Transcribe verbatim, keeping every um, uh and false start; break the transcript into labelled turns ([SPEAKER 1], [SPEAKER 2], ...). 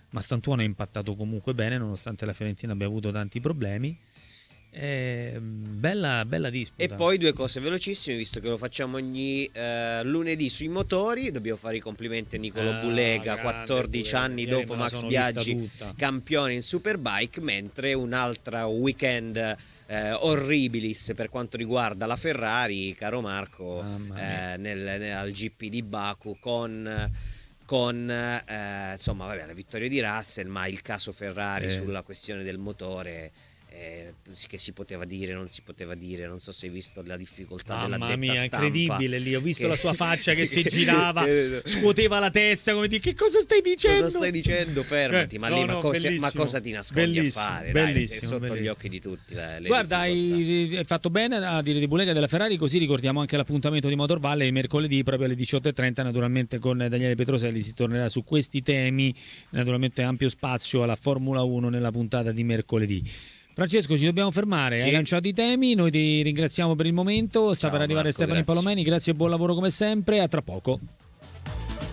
[SPEAKER 1] Mastantuono ha impattato comunque bene nonostante la Fiorentina abbia avuto tanti problemi. Eh, bella, bella disputa.
[SPEAKER 2] E poi due cose velocissime, visto che lo facciamo ogni eh, lunedì sui motori, dobbiamo fare i complimenti a Nicolo
[SPEAKER 1] Ah,
[SPEAKER 2] Bulega,
[SPEAKER 1] grande
[SPEAKER 2] quattordici
[SPEAKER 1] Bulega.
[SPEAKER 2] anni
[SPEAKER 1] Ieri
[SPEAKER 2] dopo
[SPEAKER 1] me la
[SPEAKER 2] Max
[SPEAKER 1] sono
[SPEAKER 2] Biaggi,
[SPEAKER 1] vista tutta.
[SPEAKER 2] campione in Superbike, mentre un'altra weekend eh, orribilis per quanto riguarda la Ferrari, caro Marco,
[SPEAKER 1] Mamma mia.
[SPEAKER 2] eh, nel, nel- al G P di Baku con... con eh, insomma vabbè, la vittoria di Russell, ma il caso Ferrari
[SPEAKER 1] Eh.
[SPEAKER 2] sulla questione del motore, eh, che si poteva dire, non si poteva dire, non so se hai visto la difficoltà della
[SPEAKER 1] Mamma
[SPEAKER 2] detta
[SPEAKER 1] mia,
[SPEAKER 2] stampa,
[SPEAKER 1] incredibile lì, ho visto
[SPEAKER 2] che-
[SPEAKER 1] la sua faccia che si girava,
[SPEAKER 2] che-
[SPEAKER 1] scuoteva la testa come di che cosa stai dicendo?
[SPEAKER 2] Cosa stai dicendo? Fermati,
[SPEAKER 1] Eh,
[SPEAKER 2] ma
[SPEAKER 1] no,
[SPEAKER 2] lì ma,
[SPEAKER 1] no,
[SPEAKER 2] cosa, ma
[SPEAKER 1] bellissimo.
[SPEAKER 2] cosa ti nascondi
[SPEAKER 1] Bellissimo,
[SPEAKER 2] a fare? Dai, è
[SPEAKER 1] bellissimo,
[SPEAKER 2] sotto
[SPEAKER 1] bellissimo.
[SPEAKER 2] gli occhi di tutti le, le
[SPEAKER 1] Guarda,
[SPEAKER 2] difficoltà.
[SPEAKER 1] hai, hai fatto bene a dire di Bulega della Ferrari, così ricordiamo anche l'appuntamento di Motor Valley mercoledì proprio alle diciotto e trenta, naturalmente con Daniele Petroselli si tornerà su questi temi, naturalmente ampio spazio alla Formula uno nella puntata di mercoledì. Francesco, ci dobbiamo fermare,
[SPEAKER 2] Sì.
[SPEAKER 1] hai lanciato i temi, noi ti ringraziamo per il momento, sta
[SPEAKER 2] Ciao,
[SPEAKER 1] per arrivare
[SPEAKER 2] Marco,
[SPEAKER 1] Stefano
[SPEAKER 2] grazie.
[SPEAKER 1] Palomeni, grazie e buon lavoro come sempre, a tra poco.